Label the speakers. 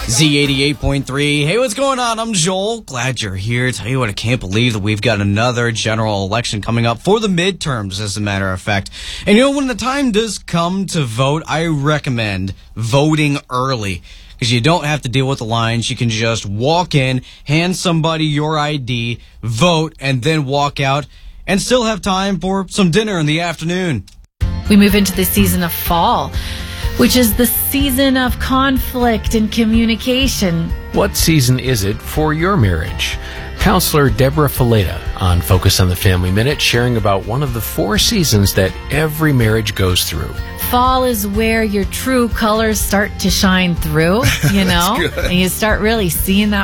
Speaker 1: Z88.3. Hey, what's going on? I'm Joel. Glad you're here. Tell you what, I can't believe that we've got another general election coming up for the midterms, as a matter of fact. And you know, when the time does come to vote, I recommend voting early, because you don't have to deal with the lines. You can just walk in, hand somebody your ID, vote, and then walk out, and still have time for some dinner in the afternoon.
Speaker 2: We move into the season of fall, which is the season of conflict and communication.
Speaker 3: What season is it for your marriage? Counselor Deborah Fileta on Focus on the Family Minute, sharing about one of the 4 seasons that every marriage goes through.
Speaker 2: Fall is where your true colors start to shine through, you know, and you start really seeing that